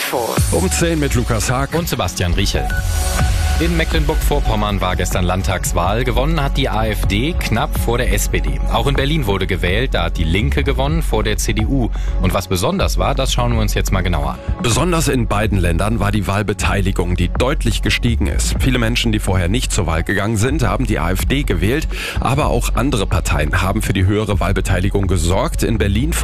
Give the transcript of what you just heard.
Info. Um 10 mit Lukas Haag und Sebastian Riechel. In Mecklenburg-Vorpommern war gestern Landtagswahl. Gewonnen hat die AfD knapp vor der SPD. Auch in Berlin wurde gewählt, da hat die Linke gewonnen vor der CDU. Und was besonders war, das schauen wir uns jetzt mal genauer an. Besonders in beiden Ländern war die Wahlbeteiligung, die deutlich gestiegen ist. Viele Menschen, die vorher nicht zur Wahl gegangen sind, haben die AfD gewählt. Aber auch andere Parteien haben für die höhere Wahlbeteiligung gesorgt. In Berlin